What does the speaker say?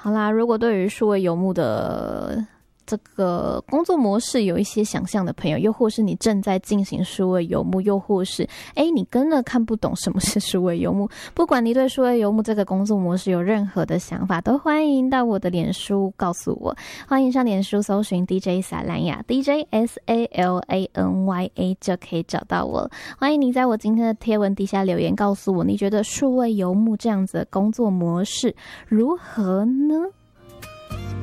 好啦，如果对于数位游牧的这个工作模式有一些想象的朋友，又或是你正在进行数位游牧，又或是你真的看不懂什么是数位游牧，不管你对数位游牧这个工作模式有任何的想法，都欢迎到我的脸书告诉我，欢迎上脸书搜寻 DJ 撒兰雅 DJ SALANYA 就可以找到我了。欢迎你在我今天的贴文底下留言告诉我，你觉得数位游牧这样子的工作模式如何呢？